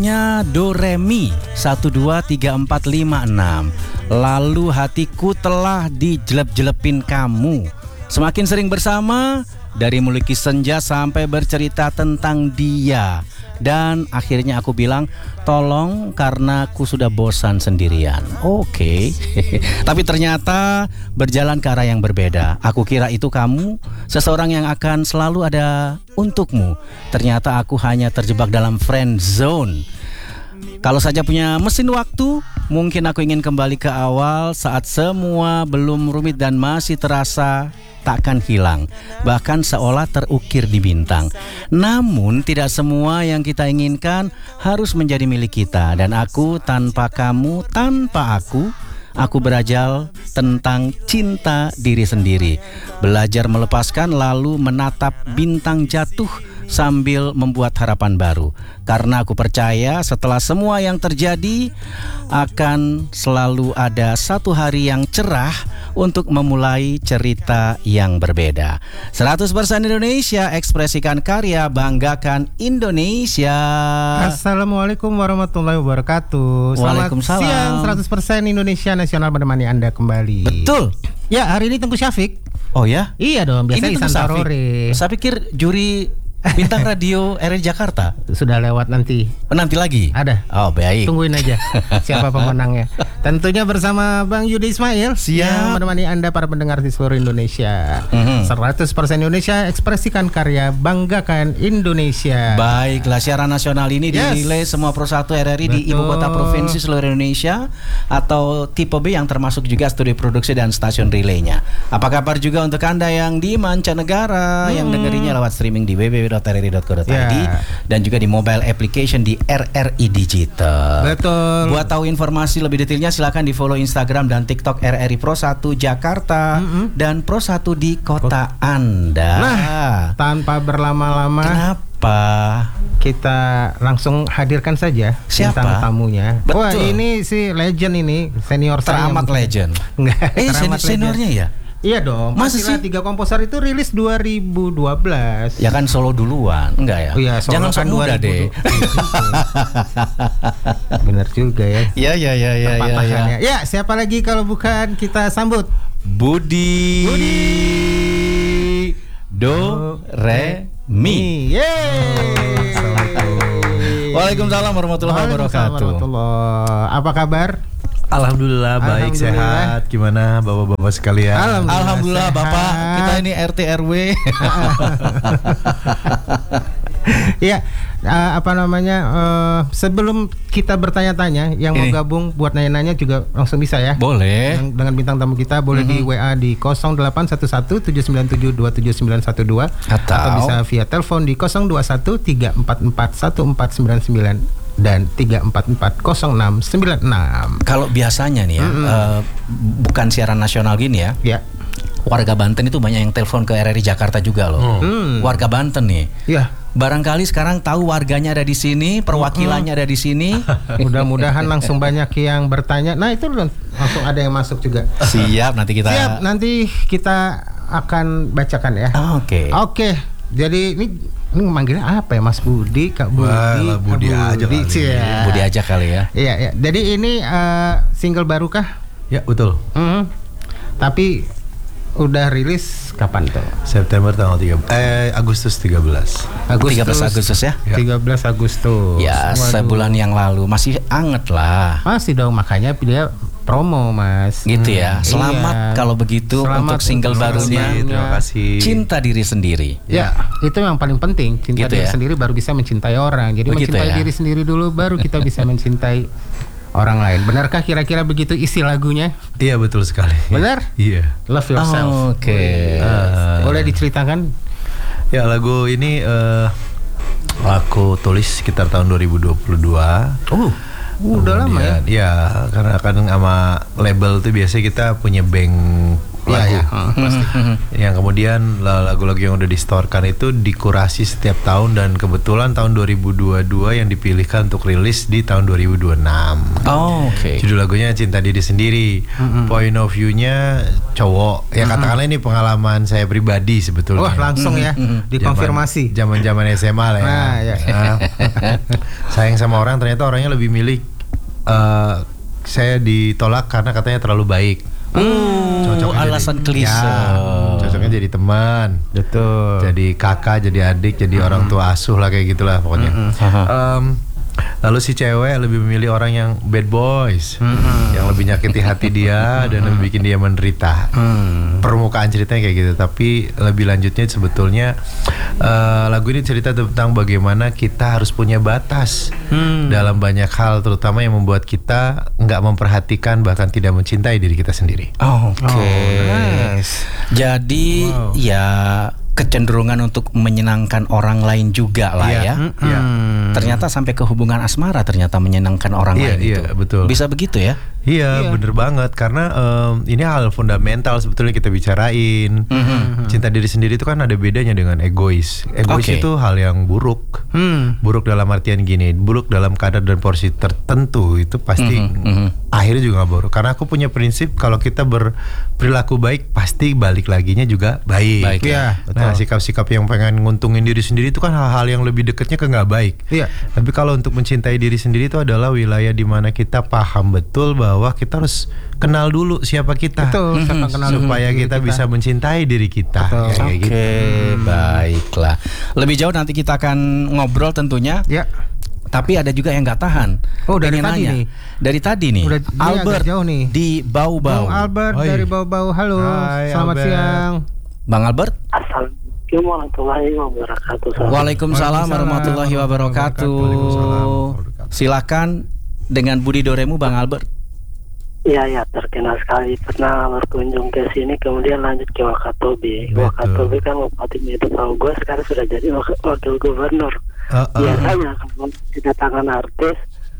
Do re mi 1 2 3 4 5 6. Lalu hatiku telah dijelep-jelepin kamu. Semakin sering bersama, dari melukis senja sampai bercerita tentang dia. Dan akhirnya aku bilang, tolong karena aku sudah bosan sendirian. Oke. Tapi ternyata berjalan ke arah yang berbeda. Aku kira itu kamu, seseorang yang akan selalu ada untukmu. Ternyata aku hanya terjebak dalam friend zone. Kalau saja punya mesin waktu, mungkin aku ingin kembali ke awal saat semua belum rumit dan masih terasa takkan hilang, bahkan seolah terukir di bintang. Namun tidak semua yang kita inginkan harus menjadi milik kita. Dan aku tanpa kamu, tanpa aku berajal tentang cinta diri sendiri. Belajar melepaskan lalu menatap bintang jatuh sambil membuat harapan baru. Karena aku percaya setelah semua yang terjadi akan selalu ada satu hari yang cerah untuk memulai cerita yang berbeda. 100% Indonesia, ekspresikan karya, banggakan Indonesia. Assalamualaikum warahmatullahi wabarakatuh. Waalaikumsalam. Selamat siang, 100% Indonesia Nasional menemani Anda kembali. Betul. Ya, hari ini Tengku Syafiq. Oh ya? Iya dong, biasanya Ihsan Tarore. Saya pikir juri bintang radio RRI Jakarta. Sudah lewat nanti. Nanti lagi? Ada. Oh baik. Tungguin aja siapa pemenangnya. Tentunya bersama Bang Yudi Ismail. Siap. Yang menemani Anda para pendengar di seluruh Indonesia. 100% Indonesia, ekspresikan karya, banggakan Indonesia. Baiklah, siaran nasional ini dinilai semua Pro 1 RRI di ibu kota provinsi seluruh Indonesia atau tipe B yang termasuk juga studio produksi dan stasiun relaynya. Apa kabar juga untuk Anda yang di mancanegara yang dengerinnya lewat streaming di www.rri.co.id dan juga di mobile application di RRI Digital. Betul. Buat tahu informasi lebih detailnya silakan di follow Instagram dan TikTok RRI Pro 1 Jakarta dan Pro 1 di kota Anda. Nah, tanpa berlama-lama, kenapa? Kita langsung hadirkan saja bintang tamunya. Betul. Wah, ini si legend ini, senior teramat saya. legend. Enggak, seniornya ya? Iya dong. Masa sih? 3 komposer itu rilis 2012. Ya kan solo duluan, enggak ya? Oh iya, solo jangan kan sok muda deh. Bener juga ya. Ya. Ya, siapa lagi kalau bukan kita sambut Budi Do Re Mi. Yeay. Waalaikumsalam warahmatullahi wabarakatuh. Apa kabar? Alhamdulillah baik, sehat. Gimana bapak-bapak sekalian? Alhamdulillah sehat. Bapak, kita ini RT RW. Iya, sebelum kita bertanya-tanya, yang mau gabung buat nanya-nanya juga langsung bisa ya. Boleh. Dengan bintang tamu kita boleh di WA di 0811 797 27912 atau bisa via telepon di 021 344 1499 dan 3440696. Kalau biasanya nih ya, bukan siaran nasional gini ya. Ya. Warga Banten itu banyak yang telepon ke RRI Jakarta juga loh. Warga Banten nih. Ya. Barangkali sekarang tahu warganya ada di sini, perwakilannya ada di sini. Mudah-mudahan langsung banyak yang bertanya. Nah, itu langsung ada yang masuk juga. Siap, nanti kita akan bacakan ya. Oke. Jadi ini manggilnya apa ya, Mas Budi, Kak Budi? Wah, Budi aja kali. Ya. Budi aja kali ya. Iya. Jadi ini single baru kah? Ya, betul. Tapi udah rilis kapan tuh? September tanggal 13 Agustus 13 Agustus ya? 13 Agustus. Ya, sebulan yang lalu. Masih anget lah. Masih dong, makanya dia promo, Mas. Gitu ya. Selamat kalau begitu. Selamat untuk single barunya. Terima kasih. Cinta diri sendiri. Ya, itu yang paling penting. Cinta gitu diri ya? sendiri baru bisa mencintai orang. Jadi Begitu mencintai ya? diri sendiri dulu baru kita bisa mencintai orang lain. Benarkah kira-kira begitu isi lagunya? Iya, betul sekali. Benar? Iya. Love yourself. Oke. Boleh diceritakan? Ya, lagu ini aku tulis sekitar tahun 2022. Udah lama ya? Ya, karena kan sama label tuh biasanya kita punya bank lagu. Pasti. Yang kemudian lagu-lagu yang udah distorkan itu dikurasi setiap tahun, dan kebetulan tahun 2022 yang dipilihkan untuk rilis di tahun 2026. Oh, oke. Judul lagunya Cinta Diri Sendiri. Point of view-nya cowok. Ya katakanlah ini pengalaman saya pribadi sebetulnya. Wah, langsung ya dikonfirmasi. Zaman-zaman SMA lah ya. Nah, ya. Sayang sama orang, ternyata orangnya lebih milih saya ditolak karena katanya terlalu baik. Alasan klise. Cocoknya jadi teman. Betul. Jadi kakak, jadi adik, jadi orang tua asuh lah, kayak gitulah pokoknya. Lalu si cewek lebih memilih orang yang bad boys, yang lebih nyakiti hati dia dan lebih bikin dia menderita. Permukaan ceritanya kayak gitu, tapi lebih lanjutnya sebetulnya lagu ini cerita tentang bagaimana kita harus punya batas dalam banyak hal, terutama yang membuat kita nggak memperhatikan bahkan tidak mencintai diri kita sendiri. Oke. Nice. Jadi ya kecenderungan untuk menyenangkan orang lain juga lah ya. Ternyata sampai ke hubungan asmara ternyata menyenangkan orang lain itu. Iya, betul. Bisa begitu ya? Iya, bener banget, karena ini hal fundamental sebetulnya kita bicarain. Cinta diri sendiri itu kan ada bedanya dengan egois. Egois itu hal yang buruk. Buruk dalam artian gini, buruk dalam kadar dan porsi tertentu itu pasti akhirnya juga gak buruk. Karena aku punya prinsip kalau kita berperilaku baik pasti balik laginya juga baik. Ya, Nah, sikap-sikap yang pengen nguntungin diri sendiri itu kan hal-hal yang lebih dekatnya ke gak baik. Iya. Tapi kalau untuk mencintai diri sendiri itu adalah wilayah di mana kita paham betul bahwa kita harus kenal dulu siapa kita. Betul, siapa kenal supaya diri kita bisa mencintai diri kita. Betul. Oke, baiklah. Lebih jauh nanti kita akan ngobrol tentunya. Ya. Tapi ada juga yang nggak tahan. Oh, dari Pengen tadi nanya. nih. Dari tadi nih. Udah, dia Albert agak jauh nih. di Bau-Bau. Bang Albert dari Bau-Bau. Halo, Hai, selamat Albert. siang. Bang Albert. Assalamualaikum warahmatullahi wabarakatuh. Waalaikumsalam warahmatullahi wabarakatuh. Silakan dengan Budi Doremu, Bang Albert. Iya, terkenal sekali pernah berkunjung ke sini, kemudian lanjut ke Wakatobi. Betul. Wakatobi kan bupatinya itu tahu gue, sekarang sudah jadi wakil gubernur. Biasanya kalau kedatangan artis,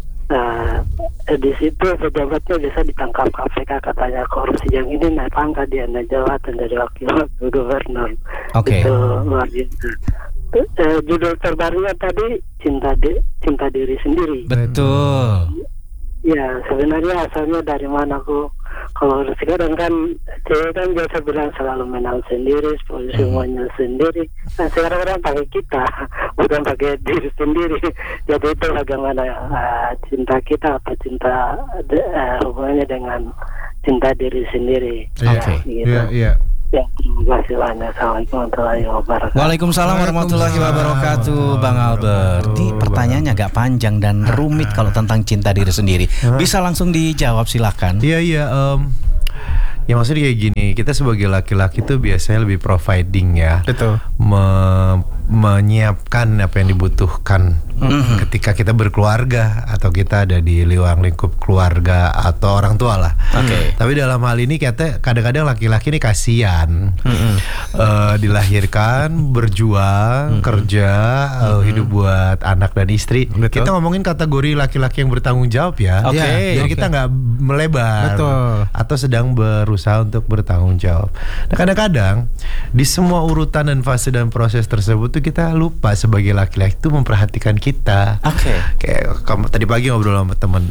di situ pejabatnya bisa ditangkap KPK, katanya korupsi yang ini naik pangkat, dia naik jabatan jadi wakil gubernur. Oke. Itu luar biasa. Judul terbarunya tadi cinta diri sendiri. Betul. Ya, sebenarnya asalnya dari mana aku? Kalau sekarang kan cewek kan biasa bilang selalu menang sendiri, semuanya sendiri. Nah, sekarang orang pakai kita, bukan pakai diri sendiri. Jadi itu bagaimana cinta kita, apa cinta hubungannya dengan cinta diri sendiri. Oke. Gitu. Iya. Ya, terima kasih banyak. Assalamualaikum warahmatullahi wabarakatuh. Waalaikumsalam warahmatullahi wabarakatuh, Bang Albert. Ini pertanyaannya agak panjang dan rumit kalau tentang cinta diri sendiri. Bisa langsung dijawab, silakan. Iya. Ya maksudnya kayak gini, kita sebagai laki-laki tuh biasanya lebih providing ya. Betul. Menyiapkan apa yang dibutuhkan ketika kita berkeluarga atau kita ada di lingkup keluarga atau orang tua lah. Oke. Tapi dalam hal ini kadang-kadang laki-laki ini kasihan, dilahirkan, berjuang, kerja, hidup buat anak dan istri. Betul. Kita ngomongin kategori laki-laki yang bertanggung jawab ya. Oke. Jadi kita nggak melebar. Betul. Atau sedang berusaha untuk bertanggung jawab. Nah, kadang-kadang di semua urutan dan fase dan proses tersebut tuh kita lupa sebagai laki-laki itu memperhatikan kita. Oke. Kayak tadi pagi ngobrol sama teman.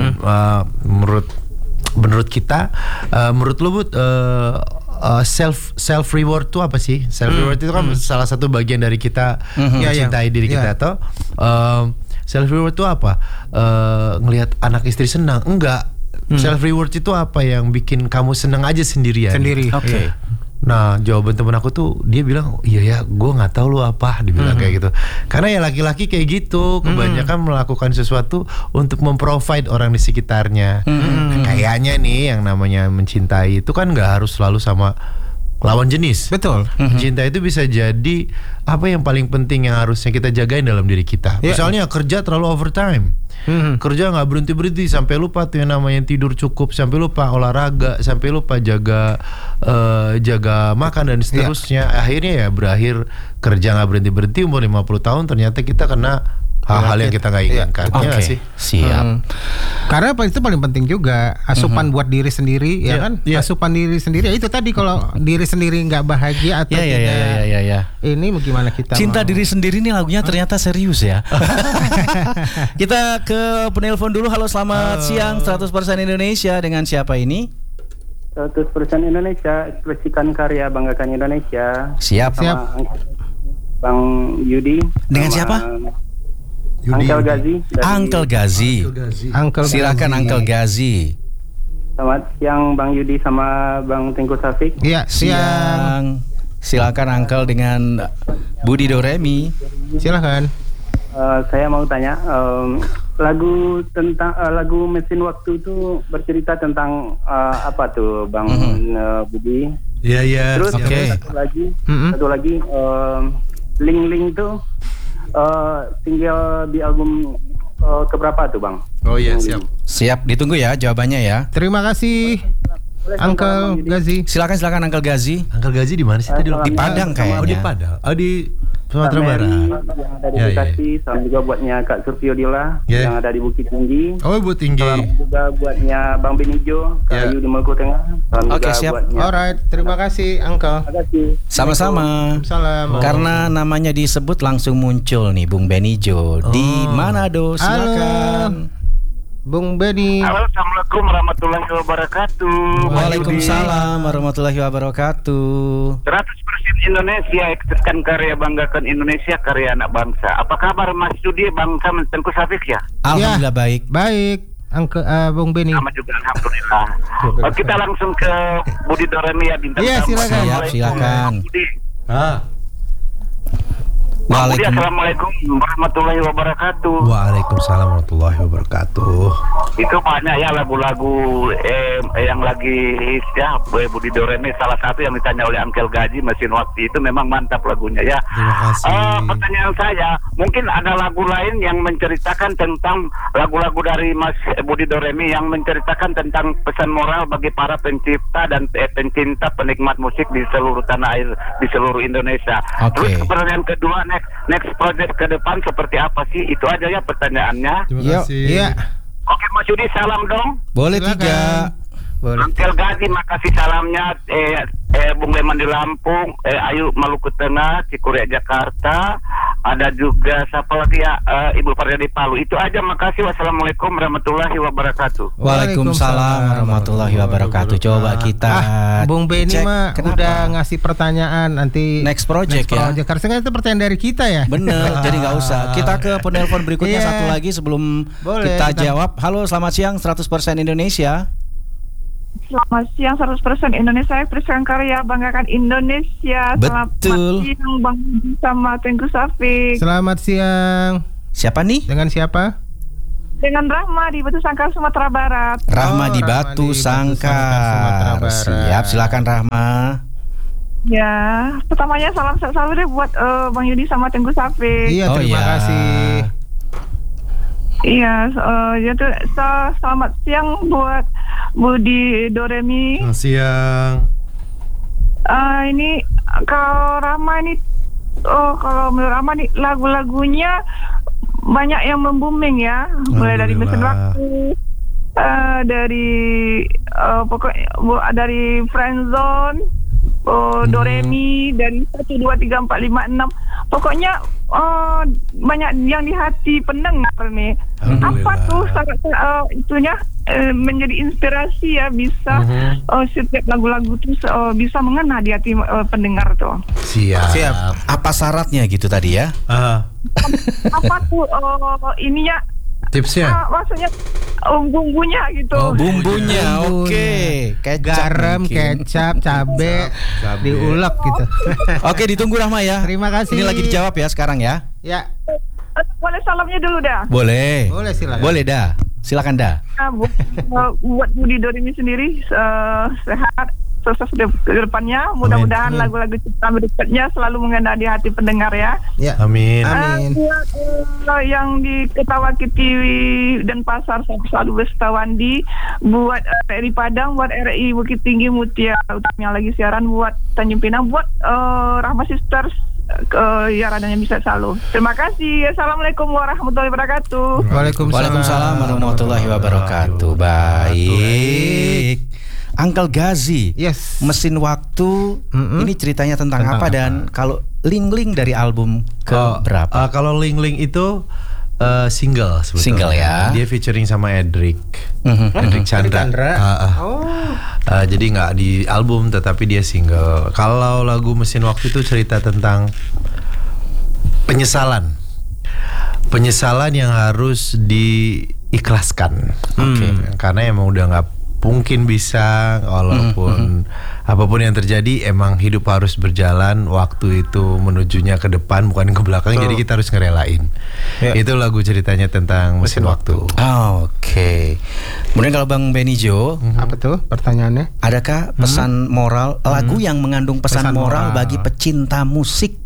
Menurut kita, menurut lu Bud, self reward itu apa sih? Self reward itu kan salah satu bagian dari kita mencintai diri kita. Atau self reward itu apa? Ngelihat anak istri senang? Enggak. Self reward itu apa yang bikin kamu senang aja sendirian? Oke. Nah, jawaban temen aku tuh dia bilang, iya ya, gue nggak tahu lu apa, dibilang kayak gitu. Karena ya laki-laki kayak gitu, kebanyakan melakukan sesuatu untuk memprovide orang di sekitarnya. Kayaknya nih yang namanya mencintai itu kan nggak harus selalu sama lawan jenis. Betul. Cinta itu bisa jadi apa yang paling penting yang harusnya kita jagain dalam diri kita. Misalnya kerja terlalu overtime. Kerja nggak berhenti sampai lupa tuh yang namanya tidur cukup, sampai lupa olahraga, sampai lupa jaga makan dan seterusnya. Akhirnya ya berakhir kerja nggak berhenti umur 50 tahun ternyata kita kena hal-hal yang kita nggak inginkan. Oke, sih. siap. Karena itu paling penting juga asupan buat diri sendiri, ya kan? Asupan diri sendiri itu tadi, kalau diri sendiri nggak bahagia atau tidak, ini bagaimana kita? Cinta diri sendiri nih lagunya ternyata serius ya. Kita ke penelpon dulu. Halo, selamat siang 100% Indonesia, dengan siapa ini? 100% Indonesia, ekspresikan karya, banggakan Indonesia. Siap. Bang Yudi. Dengan siapa? Uncle Gazi. Uncle Gazi. Silakan Uncle Gazi. Selamat siang Bang Yudi sama Bang Tengku Safik. Iya, siang. Silakan Uncle dengan Budi Doremi. Silakan. Saya mau tanya, lagu Mesin Waktu itu bercerita tentang apa tuh Bang Budi? Iya. Terus satu lagi Ling Ling tuh tinggal di album keberapa tuh Bang? Oh iya, Siap, ditunggu ya jawabannya ya. Terima kasih Uncle Gazi. Silakan Uncle Gazi. Uncle Gazi di mana sih tadi? Di Padang kayaknya. Oh, di Padang. Oh, di Sumatera Barat. Yang ada di Bekasi, salam juga buatnya Kak Surpiodila yang ada di Bukit Tinggi. Oh, Bukit Tinggi. Salam juga buatnya Bang Benijo, Kak Ayu di Maluku Tengah. Salam juga siap. buatnya. Alright, terima kasih Uncle. Terima kasih. Sama-sama. Salam. Karena namanya disebut langsung muncul nih Bung Benijo di Manado. Silakan. Bung Beni. Halo, assalamualaikum warahmatullahi wabarakatuh. Waalaikumsalam warahmatullahi wabarakatuh. 100% Indonesia, ekspresikan karya, banggakan Indonesia, karya anak bangsa. Apa kabar Mas Yudi, Bangsa Tengku Safik ya? Alhamdulillah baik. Baik, Bung Beni. Sama juga alhamdulillah. Kita langsung ke Budi Doremi ya, bintang. Iya, silakan. Silakan. Budi. Waalaikumsalam warahmatullahi wabarakatuh. Waalaikumsalam warahmatullahi wabarakatuh. Itu banyak ya lagu-lagu yang lagi hits ya. Budi Doremi salah satu yang ditanya oleh Uncle Gazi, Mesin Waktu itu memang mantap lagunya ya. Terima kasih. Pertanyaan saya, mungkin ada lagu lain yang menceritakan tentang lagu-lagu dari Mas Budi Doremi yang menceritakan tentang pesan moral bagi para pencipta dan pencinta penikmat musik di seluruh tanah air, di seluruh Indonesia. Oke. Terus pertanyaan kedua, next project ke depan seperti apa sih? Itu aja ya pertanyaannya. Terima kasih. Iya. Oke Mas Yudi, salam dong. Boleh Silakan. 3. Boleh. Uncle Gazi, makasih salamnya. Bung Leman di Lampung, Ayu Maluku Tengah, Cikuria Jakarta, ada juga siapa lagi ya, Ibu Farida di Palu. Itu aja, makasih. Wassalamualaikum warahmatullahi wabarakatuh. Waalaikumsalam warahmatullahi wabarakatuh. Coba kita Bung Beni cek mah kenapa? udah ngasih pertanyaan nanti Next project ya. Karena itu pertanyaan dari kita ya. Bener, jadi nggak usah. Kita ke penelpon berikutnya satu lagi sebelum Boleh, kita jawab. Halo, selamat siang 100% Indonesia. Selamat siang 100% Indonesia, ekspresikan karya, banggakan Indonesia. Betul. Selamat siang Bang sama Tengku Safik. Selamat siang. Siapa nih? Dengan siapa? Dengan Rahma di Batu Sangkar, Sumatera Barat. Rahma di Rahma Batu di Batu Sangkar, Sumatera Sangkar. Barat. Siap, silakan Rahma. Ya, pertamanya salam sehat selalu deh buat Bang Yudi sama Tengku Safik. Iya, terima kasih. Iya, selamat siang buat Budi Doremi. Selamat siang. Ini kalau Rahma ini, kalau menurut Rahma nih lagu-lagunya banyak yang membooming ya, mulai dari Mesin Waktu, dari pokoknya dari Friendzone, Doremi, dari 1, 2, 3, 4, 5, 6. Pokoknya banyak yang di hati pendengar nih. Apa tuh itunya menjadi inspirasi ya, bisa setiap lagu-lagu tuh bisa mengena di hati pendengar tuh. Siap. Apa syaratnya gitu tadi ya? Apa tuh ininya? Tipsnya? Maksudnya bumbunya gitu. Oh, bumbunya, oke. Garam, kecap, cabe, diulek gitu. Oke, ditunggu Rahma ya. Terima kasih. Ini lagi dijawab ya sekarang ya. Ya. Boleh salamnya dulu dah. Boleh. Boleh, silakan. Boleh dah. Silakan dah. Buat Budi Doremi sendiri sehat, sukses ke depannya. Mudah-mudahan lagu-lagu ciptaan berikutnya selalu mengena di hati pendengar ya. Ya. Amin. Buat yang di Ketawaki TV dan Pasar selalu Bestawandi, buat RRI Padang, buat RRI Bukit Tinggi Mutia Utama yang lagi siaran, buat Tanjung Pinang, buat Rahma Sisters ya radionya bisa selalu. Terima kasih. Assalamualaikum warahmatullahi wabarakatuh. Waalaikumsalam warahmatullahi wabarakatuh. Baik. Uncle Gazi, yes. Mesin Waktu, ini ceritanya tentang apa dan kalau Ling-Ling dari album ke berapa? Kalau Ling-Ling itu single sebetulnya. Single ya. Dia featuring sama Edric Chandra. Jadi nggak di album tetapi dia single. Kalau lagu Mesin Waktu itu cerita tentang penyesalan yang harus diikhlaskan. Karena emang udah nggak mungkin bisa, walaupun apapun yang terjadi, emang hidup harus berjalan. Waktu itu menujunya ke depan bukan ke belakang, jadi kita harus ngerelain. Itu lagu ceritanya tentang mesin waktu. Oke. Kemudian kalau Bang Benny Jo, apa tuh pertanyaannya? Adakah pesan moral, lagu yang mengandung pesan moral bagi pecinta musik?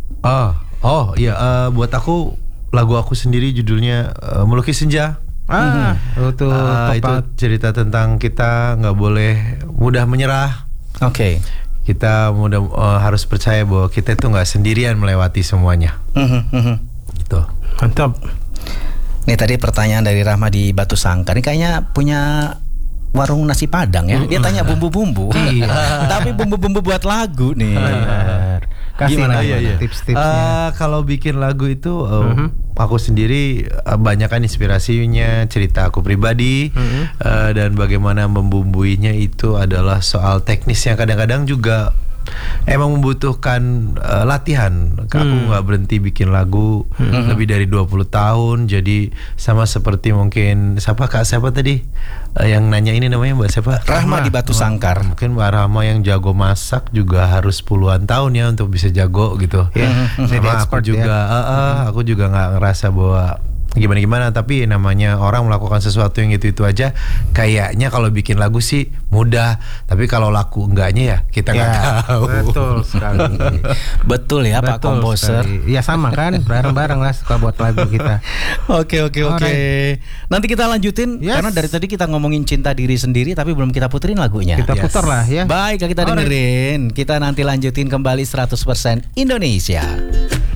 Iya, buat aku lagu aku sendiri judulnya Melukis Senja. Itu cerita tentang kita nggak boleh mudah menyerah. Kita harus percaya bahwa kita itu nggak sendirian melewati semuanya. Gitu. Mantap. Nih tadi pertanyaan dari Rahma di Batu Sangkar. Ini kayaknya punya warung nasi Padang ya. Dia tanya bumbu-bumbu. Tapi bumbu-bumbu buat lagu nih. Gimana tips-tipsnya? Kalau bikin lagu itu aku sendiri banyak kan inspirasinya cerita aku pribadi, dan bagaimana membumbuinya itu adalah soal teknis yang kadang-kadang juga emang membutuhkan latihan. Aku nggak berhenti bikin lagu lebih dari 20 tahun. Jadi sama seperti mungkin siapa tadi yang nanya ini namanya Mbak siapa? Rahma di Batu Sangkar. Mungkin Mbak Rahma yang jago masak juga harus puluhan tahun ya untuk bisa jago gitu. Sama aku juga aku juga nggak ngerasa bahwa gimana-gimana, tapi namanya orang melakukan sesuatu yang itu aja kayaknya kalau bikin lagu sih mudah, tapi kalau laku enggaknya ya kita nggak tahu. Betul sekali. Betul ya Pak Komposer. Ya sama kan, bareng-bareng lah suka buat lagu kita. Oke. Nanti kita lanjutin karena dari tadi kita ngomongin cinta diri sendiri tapi belum kita puterin lagunya. Kita putar lah ya. Baik, kita dengerin. Kita nanti lanjutin kembali 100% Indonesia.